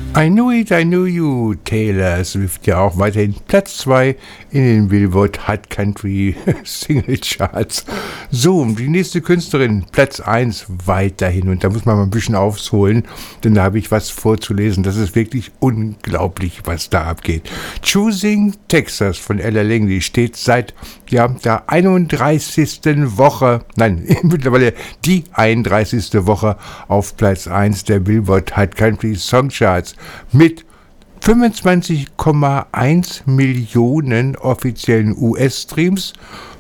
I Knew You, Taylor Swift, ja auch weiterhin Platz 2 in den Billboard Hot Country Single Charts. So, die nächste Künstlerin, Platz 1 weiterhin, und da muss man mal ein bisschen aufholen, denn da habe ich was vorzulesen. Das ist wirklich unglaublich, was da abgeht. Choosing Texas von Ella Langley steht seit der 31. Woche, nein, mittlerweile die 31. Woche auf Platz 1 der Billboard Hot Country Song Charts mit 25,1 Millionen offiziellen US-Streams,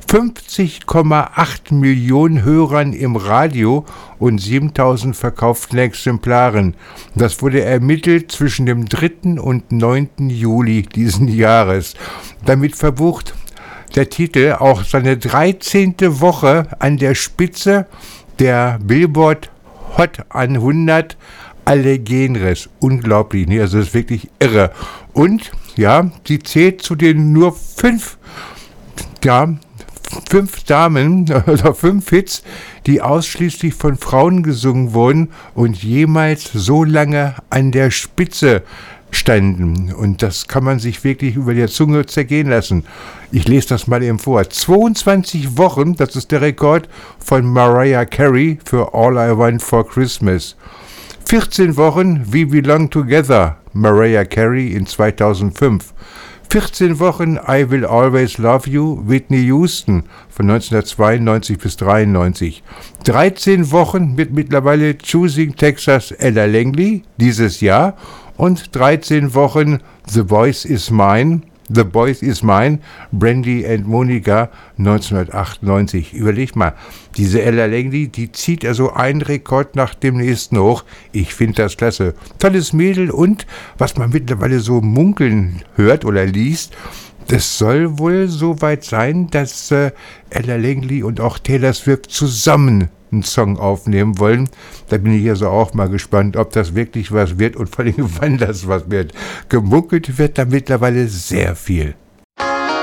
50,8 Millionen Hörern im Radio und 7.000 verkauften Exemplaren. Das wurde ermittelt zwischen dem 3. und 9. Juli diesen Jahres. Damit verbucht der Titel auch seine 13. Woche an der Spitze der Billboard Hot 100 alle Genres. Unglaublich, ne? Also das ist wirklich irre. Und ja, sie zählt zu den nur 5 Damen oder 5 Hits, die ausschließlich von Frauen gesungen wurden und jemals so lange an der Spitze standen. Und das kann man sich wirklich über die Zunge zergehen lassen. Ich lese das mal eben vor. 22 Wochen, das ist der Rekord von Mariah Carey für All I Want for Christmas. 14 Wochen, We Belong Together, Mariah Carey in 2005. 14 Wochen, I Will Always Love You, Whitney Houston von 1992 bis 1993. 13 Wochen mit mittlerweile Choosing Texas, Ella Langley dieses Jahr. Und 13 Wochen The Boys Is Mine, Brandy and Monica 1998. Überleg mal, diese Ella Langley, die zieht also einen Rekord nach dem nächsten hoch. Ich finde das klasse. Tolles Mädel, und was man mittlerweile so munkeln hört oder liest, es soll wohl so weit sein, dass Ella Langley und auch Taylor Swift zusammen einen Song aufnehmen wollen. Da bin ich also auch mal gespannt, ob das wirklich was wird und vor allem, wann das was wird. Gemunkelt wird da mittlerweile sehr viel.